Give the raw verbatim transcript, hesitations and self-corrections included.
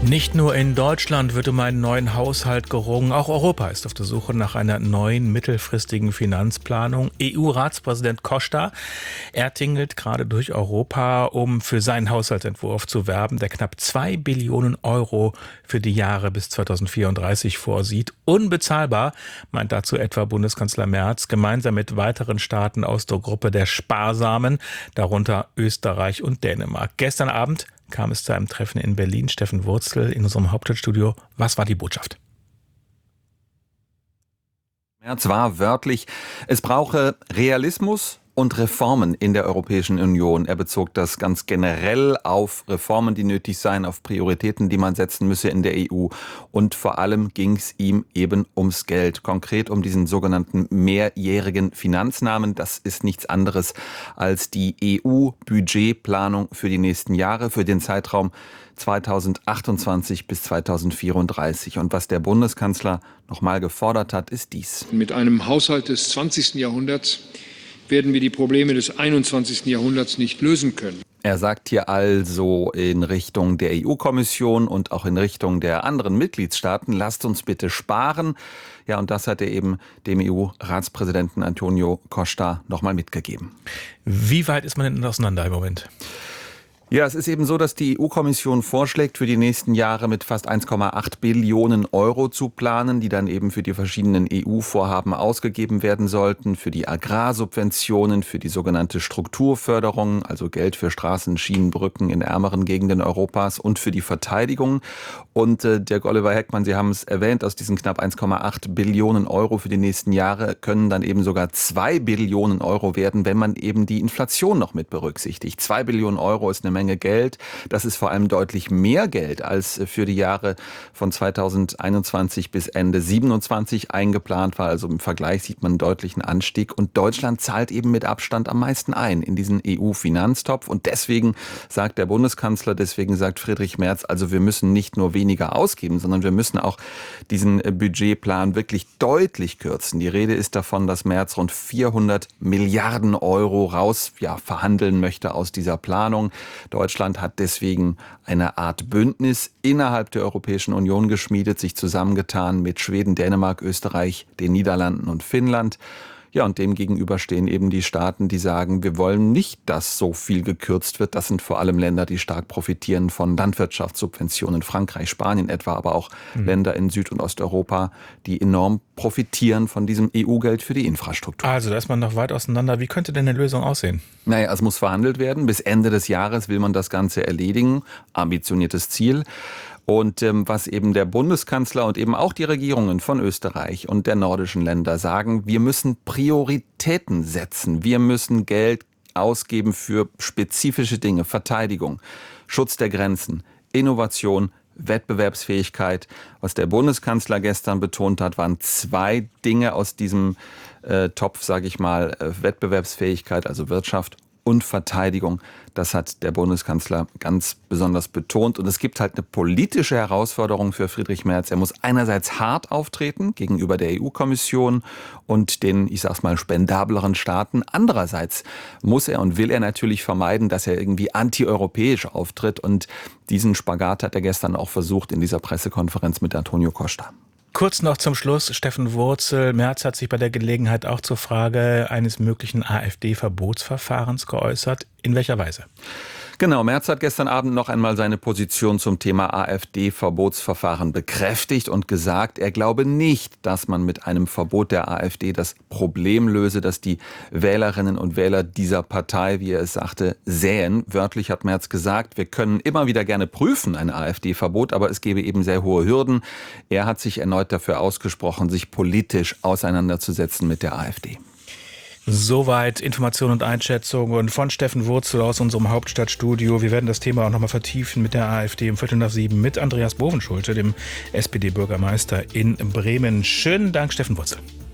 Nicht nur in Deutschland wird um einen neuen Haushalt gerungen, auch Europa ist auf der Suche nach einer neuen mittelfristigen Finanzplanung. E U-Ratspräsident Costa, er tingelt gerade durch Europa, um für seinen Haushaltsentwurf zu werben, der knapp zwei Billionen Euro für die Jahre bis zweitausendvierunddreißig vorsieht. Unbezahlbar, meint dazu etwa Bundeskanzler Merz, gemeinsam mit weiteren Staaten aus der Gruppe der Sparsamen, darunter Österreich und Dänemark. Gestern Abend kam es zu einem Treffen in Berlin. Steffen Wurzel in unserem Hauptstadtstudio. Was war die Botschaft? Merz war wörtlich, es brauche Realismus und Reformen in der Europäischen Union. Er bezog das ganz generell auf Reformen, die nötig seien, auf Prioritäten, die man setzen müsse in der E U. Und vor allem ging es ihm eben ums Geld. Konkret um diesen sogenannten mehrjährigen Finanznahmen. Das ist nichts anderes als die E U-Budgetplanung für die nächsten Jahre, für den Zeitraum zweitausendachtundzwanzig bis zweitausendvierunddreißig. Und was der Bundeskanzler nochmal gefordert hat, ist dies. Mit einem Haushalt des zwanzigsten Jahrhunderts werden wir die Probleme des einundzwanzigsten Jahrhunderts nicht lösen können. Er sagt hier also in Richtung der E U-Kommission und auch in Richtung der anderen Mitgliedstaaten, lasst uns bitte sparen. Ja, und das hat er eben dem E U-Ratspräsidenten Antonio Costa nochmal mitgegeben. Wie weit ist man denn auseinander im Moment? Ja, es ist eben so, dass die E U-Kommission vorschlägt, für die nächsten Jahre mit fast eins Komma acht Billionen Euro zu planen, die dann eben für die verschiedenen E U-Vorhaben ausgegeben werden sollten, für die Agrarsubventionen, für die sogenannte Strukturförderung, also Geld für Straßen, Schienen, Brücken in ärmeren Gegenden Europas und für die Verteidigung. Und äh, Dirk Oliver Heckmann, Sie haben es erwähnt, aus diesen knapp eins Komma acht Billionen Euro für die nächsten Jahre können dann eben sogar zwei Billionen Euro werden, wenn man eben die Inflation noch mit berücksichtigt. zwei Billionen Euro ist eine Menge Geld. Das ist vor allem deutlich mehr Geld als für die Jahre von zweitausendeinundzwanzig bis Ende siebenundzwanzig eingeplant war. Also im Vergleich sieht man einen deutlichen Anstieg. Und Deutschland zahlt eben mit Abstand am meisten ein in diesen E U-Finanztopf. Und deswegen sagt der Bundeskanzler, deswegen sagt Friedrich Merz, also wir müssen nicht nur weniger ausgeben, sondern wir müssen auch diesen Budgetplan wirklich deutlich kürzen. Die Rede ist davon, dass Merz rund vierhundert Milliarden Euro raus ja, verhandeln möchte aus dieser Planung. Deutschland hat deswegen eine Art Bündnis innerhalb der Europäischen Union geschmiedet, sich zusammengetan mit Schweden, Dänemark, Österreich, den Niederlanden und Finnland. Ja, und dem gegenüber stehen eben die Staaten, die sagen, wir wollen nicht, dass so viel gekürzt wird. Das sind vor allem Länder, die stark profitieren von Landwirtschaftssubventionen. Frankreich, Spanien etwa, aber auch mhm. Länder in Süd- und Osteuropa, die enorm profitieren von diesem E U-Geld für die Infrastruktur. Also, da ist man noch weit auseinander. Wie könnte denn eine Lösung aussehen? Naja, es muss verhandelt werden. Bis Ende des Jahres will man das Ganze erledigen. Ambitioniertes Ziel. Und ähm, was eben der Bundeskanzler und eben auch die Regierungen von Österreich und der nordischen Länder sagen, wir müssen Prioritäten setzen. Wir müssen Geld ausgeben für spezifische Dinge, Verteidigung, Schutz der Grenzen, Innovation, Wettbewerbsfähigkeit. Was der Bundeskanzler gestern betont hat, waren zwei Dinge aus diesem äh, Topf, sage ich mal, äh, Wettbewerbsfähigkeit, also Wirtschaft und Verteidigung. Das hat der Bundeskanzler ganz besonders betont. Und es gibt halt eine politische Herausforderung für Friedrich Merz. Er muss einerseits hart auftreten gegenüber der E U-Kommission und den, ich sag's mal, spendableren Staaten. Andererseits muss er und will er natürlich vermeiden, dass er irgendwie antieuropäisch auftritt. Und diesen Spagat hat er gestern auch versucht in dieser Pressekonferenz mit Antonio Costa. Kurz noch zum Schluss, Steffen Wurzel. Merz hat sich bei der Gelegenheit auch zur Frage eines möglichen AfD-Verbotsverfahrens geäußert. In welcher Weise? Genau, Merz hat gestern Abend noch einmal seine Position zum Thema AfD-Verbotsverfahren bekräftigt und gesagt, er glaube nicht, dass man mit einem Verbot der AfD das Problem löse, das die Wählerinnen und Wähler dieser Partei, wie er es sagte, sähen. Wörtlich hat Merz gesagt, wir können immer wieder gerne prüfen, ein AfD-Verbot, aber es gebe eben sehr hohe Hürden. Er hat sich erneut dafür ausgesprochen, sich politisch auseinanderzusetzen mit der AfD. Soweit Information und Einschätzungen von Steffen Wurzel aus unserem Hauptstadtstudio. Wir werden das Thema auch nochmal vertiefen mit der AfD um Viertel nach sieben mit Andreas Bovenschulte, dem S P D-Bürgermeister in Bremen. Schönen Dank, Steffen Wurzel.